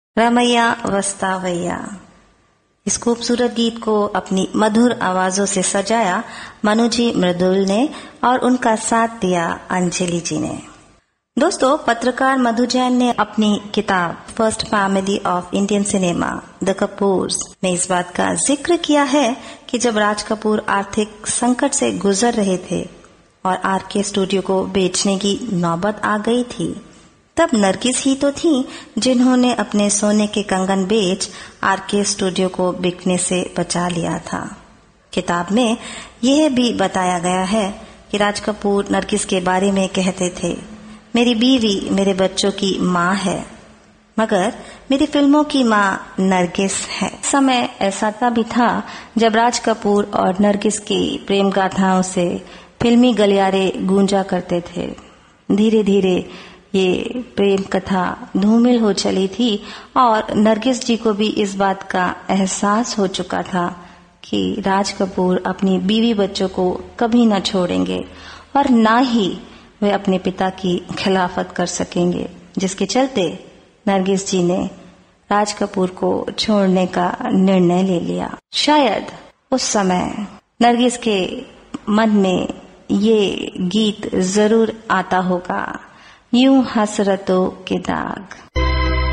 रमैया वस्तावैया। इस खूबसूरत गीत को अपनी मधुर आवाजों से सजाया मनु जी मृदुल ने और उनका साथ दिया अंजलि जी ने। दोस्तों, पत्रकार मधु जैन ने अपनी किताब first family of Indian cinema the Kapoors में इस बात का जिक्र किया है कि जब राज कपूर आर्थिक संकट से गुजर रहे थे और आरके स्टूडियो को बेचने की नौबत आ गई थी, तब नरगिस ही तो थी जिन्होंने अपने सोने के कंगन बेच आरके स्टूडियो को बिकने से बचा लिया था। किताब में यह भी बताया गया है कि राज कपूर नरगिस के बारे में कहते थे, मेरी बीवी मेरे बच्चों की माँ है, मगर मेरी फिल्मों की माँ नरगिस है। समय ऐसा भी था जब राज कपूर और नरगिस की प्रेम गाथाओं से फिल्मी गलियारे गूंजा करते थे। धीरे धीरे ये प्रेम कथा धूमिल हो चली थी और नरगिस जी को भी इस बात का एहसास हो चुका था कि राज कपूर अपनी बीवी बच्चों को कभी न छोड़ेंगे और न ही वे अपने पिता की खिलाफत कर सकेंगे, जिसके चलते नरगिस जी ने राज कपूर को छोड़ने का निर्णय ले लिया। शायद उस समय नरगिस के मन में ये गीत जरूर आता होगा, यूं हसरतों के दाग।